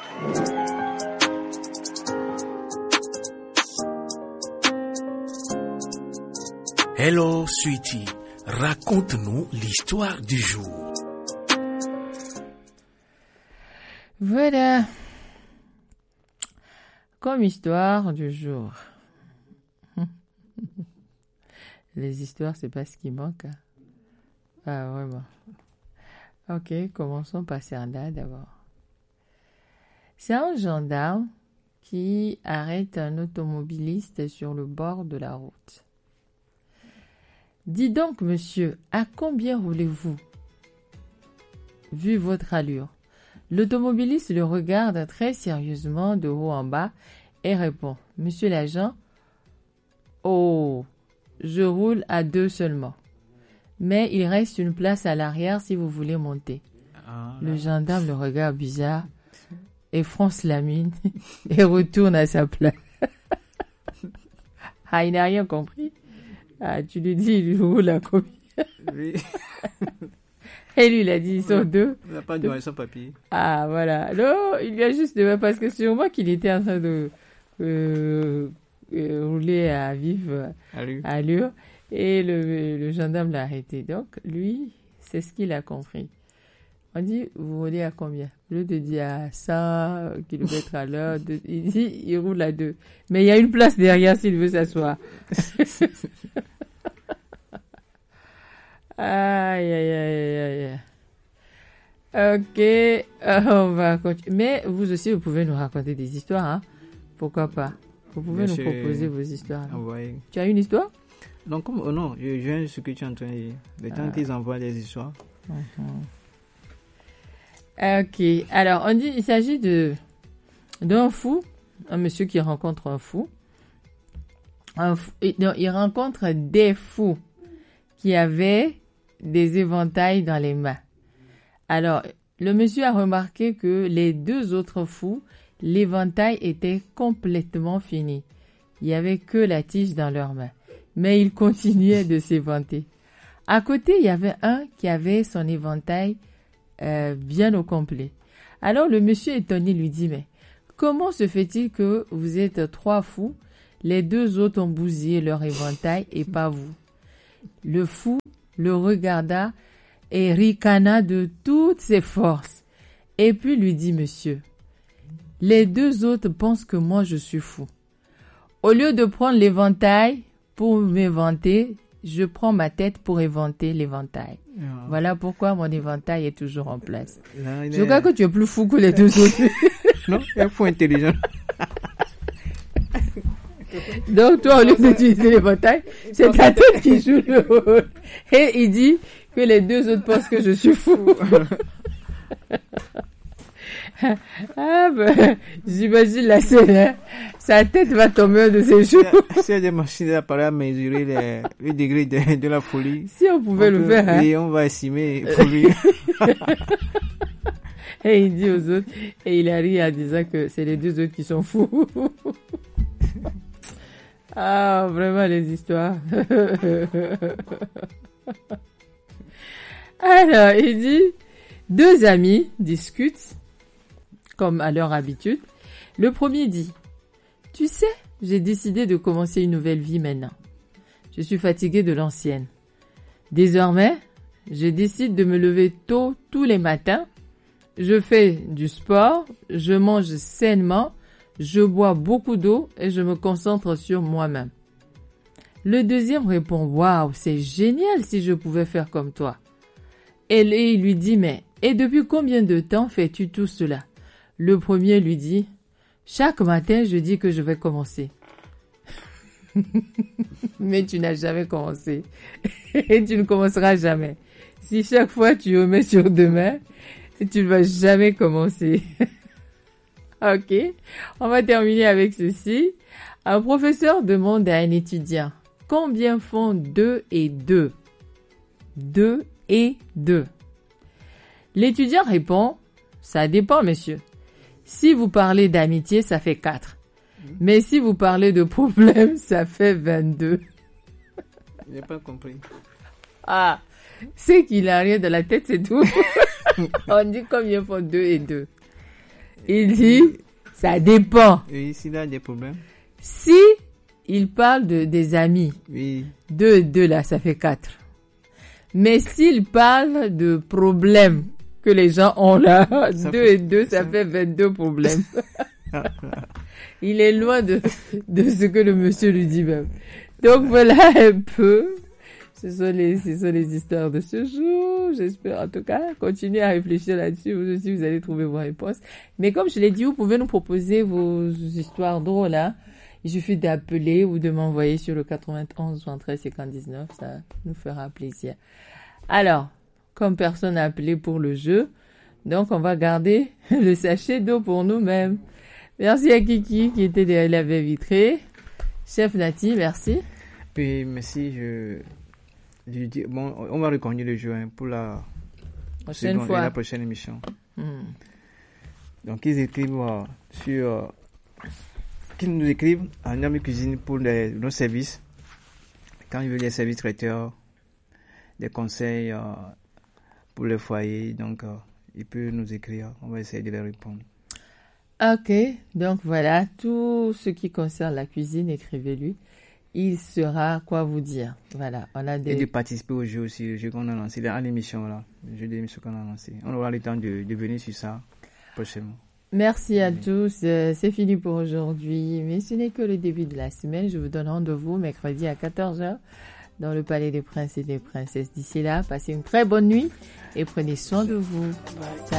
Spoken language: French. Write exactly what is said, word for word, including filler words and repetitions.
Hello, sweetie. Raconte-nous l'histoire du jour. Voilà. Comme histoire du jour. Les histoires, c'est pas ce qui manque. Hein. Ah, vraiment. Ok, commençons par Serda d'abord. C'est un gendarme qui arrête un automobiliste sur le bord de la route. Dis donc, monsieur, à combien roulez-vous? Vu votre allure. L'automobiliste le regarde très sérieusement de haut en bas et répond, monsieur l'agent, oh, je roule à deux seulement. Mais il reste une place à l'arrière si vous voulez monter. Ah, le gendarme le regarde bizarre et fronce la mine et retourne à sa place. Ah, il n'a rien compris. Ah, tu lui dis, il roule à combien? Oui. Et lui, il a dit, ils sont deux. Il n'a pas de son papier. Ah, voilà. Non, il lui a juste demandé, parce que c'est moi qu'il était en train de euh, euh, rouler à vive allure. Et le, le gendarme l'a arrêté. Donc, lui, c'est ce qu'il a compris. On dit, vous roulez à combien? Au lieu de dire à cent kilomètres à l'heure, il dit, il roule à deux. Mais il y a une place derrière s'il veut s'asseoir. Aïe, aïe, aïe, aïe, aïe. Ok, euh, on va continuer. Mais vous aussi, vous pouvez nous raconter des histoires, hein? Pourquoi pas? Vous pouvez Monsieur... nous proposer vos histoires. Ah, ouais. Tu as une histoire? Non, comme, oh non, je viens ce que tu es en train de dire. Le temps ah. qu'ils envoient des histoires. Uh-huh. Ok, alors on dit il s'agit de d'un fou, un monsieur qui rencontre un fou. Un fou non, il rencontre des fous qui avaient des éventails dans les mains. Alors, le monsieur a remarqué que les deux autres fous, l'éventail était complètement fini. Il n'y avait que la tige dans leurs mains. Mais ils continuaient de s'éventer. À côté, il y avait un qui avait son éventail euh, bien au complet. Alors, le monsieur étonné lui dit, mais comment se fait-il que vous êtes trois fous, les deux autres ont bousillé leur éventail et pas vous? Le fou le regarda et ricana de toutes ses forces. Et puis lui dit, monsieur, les deux autres pensent que moi je suis fou. Au lieu de prendre l'éventail pour m'éventer, je prends ma tête pour éventer l'éventail. Oh. Voilà pourquoi mon éventail est toujours en place. Non, je est... crois que tu es plus fou que les deux autres. Non, il est fou intelligent. Donc, toi, au lieu d'utiliser l'éventail, c'est ta tête qui joue le rôle. Et il dit que les deux autres pensent que je suis fou. Ah ben, j'imagine la scène, hein. Sa tête va tomber de ses joues. Si il y a des machines d'appareil à mesurer les, le degré de, de la folie. Si on pouvait on le peut, faire, hein. Et on va estimer pour lui. Et il dit aux autres, et il arrive en disant que c'est les deux autres qui sont fous. Ah, vraiment les histoires. Alors, il dit, deux amis discutent, comme à leur habitude. Le premier dit, tu sais, j'ai décidé de commencer une nouvelle vie maintenant. Je suis fatigué de l'ancienne. Désormais, je décide de me lever tôt tous les matins. Je fais du sport, je mange sainement, je bois beaucoup d'eau et je me concentre sur moi-même. Le deuxième répond, waouh, c'est génial si je pouvais faire comme toi. Et il lui dit, mais, et depuis combien de temps fais-tu tout cela? Le premier lui dit, chaque matin, je dis que je vais commencer. Mais tu n'as jamais commencé. Et tu ne commenceras jamais. Si chaque fois tu remets sur demain, tu ne vas jamais commencer. Ok, on va terminer avec ceci. Un professeur demande à un étudiant, combien font deux et deux? Deux et deux. L'étudiant répond, ça dépend, monsieur. Si vous parlez d'amitié, ça fait quatre. Mais si vous parlez de problème, ça fait vingt-deux. Je n'ai pas compris. Ah, c'est qu'il a rien de la tête, c'est tout. On dit combien font deux et deux. Il dit, ça dépend. Oui, s'il a des problèmes. Si il parle de, des amis, Oui. deux et deux là, ça fait quatre. Mais s'il parle de problèmes que les gens ont là, Ça deux fait- et deux, ça ça- fait vingt-deux problèmes. Il est loin de, de ce que le monsieur lui dit même. Donc voilà un peu. Ce sont les, ce sont les histoires de ce jour. J'espère en tout cas. Continuez à réfléchir là-dessus. Vous aussi, vous allez trouver vos réponses. Mais comme je l'ai dit, vous pouvez nous proposer vos histoires drôles là. Il suffit d'appeler ou de m'envoyer sur le quatre-vingt-onze vingt-treize cinquante-dix-neuf. Ça nous fera plaisir. Alors, comme personne n'a appelé pour le jeu, donc on va garder le sachet d'eau pour nous-mêmes. Merci à Kiki qui était derrière la baie vitrée. Chef Nati, merci. Puis, merci. Je, je dis, bon, on va reconnaître le jeu hein, pour la Prochaine seconde- fois. la prochaine émission. Hmm. Donc, ils écrivent euh, sur. Euh, qu'ils nous écrivent en Ami Cuisine pour les, nos services. Quand ils veulent des services traiteurs, des conseils euh, pour le foyer, donc euh, ils peuvent nous écrire. On va essayer de les répondre. Ok, donc voilà, tout ce qui concerne la cuisine, écrivez-lui. Il saura quoi vous dire. Voilà, on a Et de des... participer au jeu aussi, le jeu qu'on a lancé, à l'émission là, le jeu d'émission qu'on a lancé. On aura le temps de, de venir sur ça prochainement. Merci à tous. Euh, C'est fini pour aujourd'hui, mais ce n'est que le début de la semaine. Je vous donne rendez-vous mercredi à quatorze heures dans le Palais des Princes et des Princesses. D'ici là, passez une très bonne nuit et prenez soin de vous. Ciao.